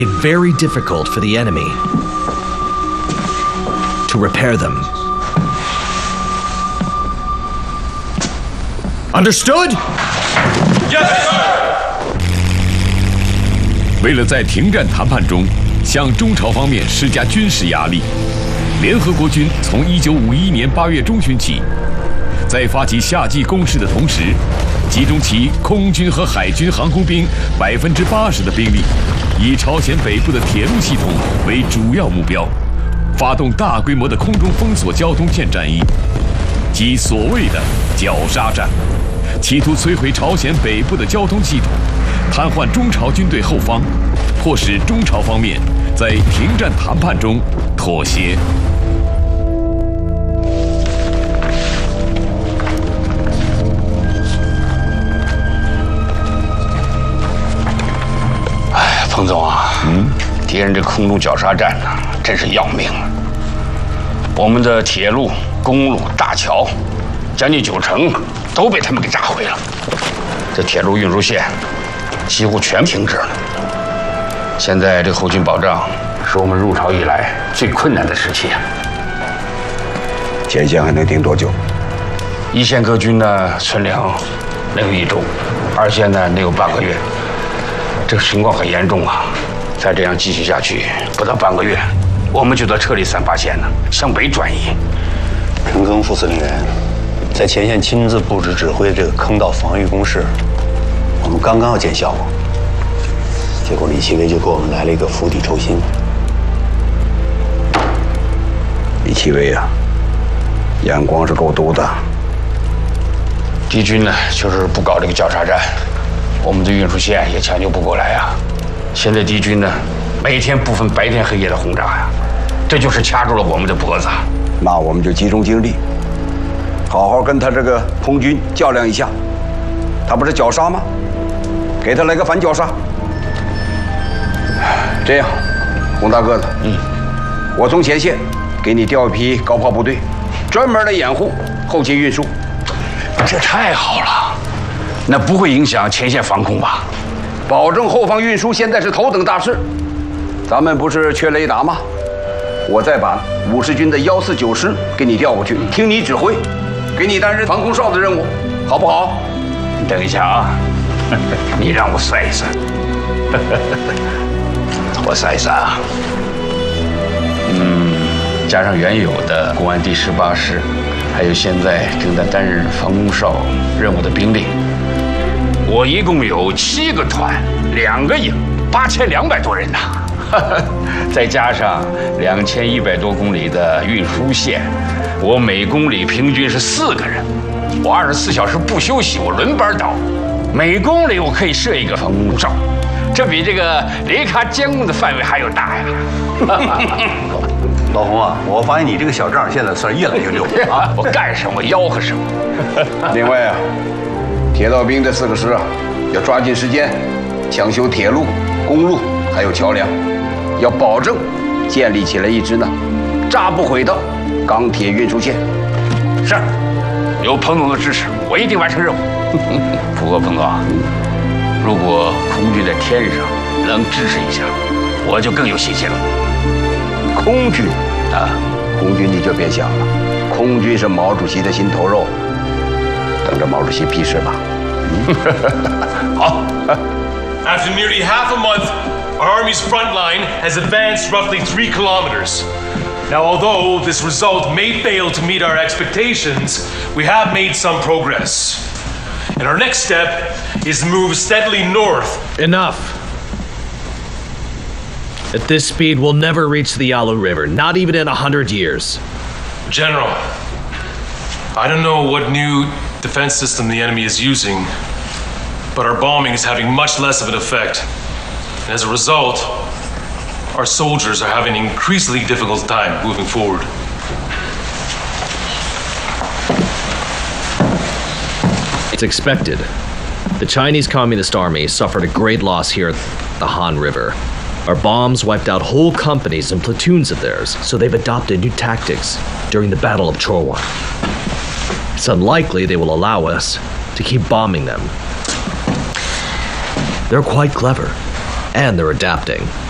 very difficult for the enemy to repair them. Understood? Yes, sir. 为了在停战谈判中向中朝方面施加军事压力，联合国军从1951年8月中旬起，在发起夏季攻势的同时，集中其空军和海军航空兵80%的兵力，以朝鲜北部的铁路系统为主要目标，发动大规模的空中封锁交通线战役，即所谓的绞杀战，企图摧毁朝鲜北部的交通系统，瘫痪中朝军队后方，迫使中朝方面在停战谈判中妥协。 彭总啊，敌人这空中绞杀战呢，真是要命了。我们的铁路、公路、大桥，将近90%都被他们给炸毁了。这铁路运输线几乎全停止了。现在这后勤保障是我们入朝以来最困难的时期啊。 前线还能顶多久？ 一线各军呢，存粮能有1周，二线呢能有半个月。这个情况很严重啊！再这样继续下去，不到半个月，我们就得撤离3、8线了，向北转移。 陈赓副司令员在前线亲自布置指挥这个坑道防御工事，我们刚刚要见效果，结果李奇微就给我们来了一个釜底抽薪。李奇微啊，眼光是够毒的。 敌军呢，就是不搞这个绞杀战，我们的运输线也抢救不过来啊。现在敌军呢，每天不分白天黑夜的轰炸呀，这就是掐住了我们的脖子。 那我们就集中精力，好好跟他这个空军较量一下。他不是绞杀吗？给他来个反绞杀。这样，洪大个子，我从前线给你调一批高炮部队，专门来掩护后勤运输。 这太好了，那不会影响前线防空吧？ 保证后方运输现在是头等大事。咱们不是缺雷达吗？我再把50军的149师给你调过去，听你指挥，给你担任防空哨的任务，好不好？ 你等一下啊，你让我算一算。我算一算啊，加上原有的公安第18师，还有现在正在担任防空哨任务的兵力，我一共有7个团，2个营，8200多人呐。再加上2100多公里的运输线，我每公里平均是4个人。我24小时不休息，我轮班倒，每公里我可以设一个防空哨，这比这个雷卡监控的范围还要大呀！ 老洪啊，我发现你这个小账现在算越来越溜啊！ 我干什么吆喝什么。 另外啊，铁道兵这4个师啊，要抓紧时间抢修铁路、公路还有桥梁，要保证建立起来一支呢炸不毁的钢铁运输线。 是，有彭总的支持，我一定完成任务。不过彭总啊，如果空军在天上能支持一下，我就更有信心了。 空军啊，空军你就别想了，空军是毛主席的心头肉，等着毛主席批示吧。 好。 After nearly half a month, our Army's front line has advanced roughly 3 kilometers. Now, although this result may fail to meet our expectations, we have made some progress. And our next step is to move steadily north. Enough. At this speed, we'll never reach the Yalu River, not even in 100 years. General, I don't know what new defense system the enemy is using, but our bombing is having much less of an effect. And as a result, our soldiers are having an increasingly difficult time moving forward. It's expected. The Chinese Communist Army suffered a great loss here at the Han River. Our bombs wiped out whole companies and platoons of theirs, so they've adopted new tactics during the Battle of Chorwan. It's unlikely they will allow us to keep bombing them. They're quite clever, and they're adapting.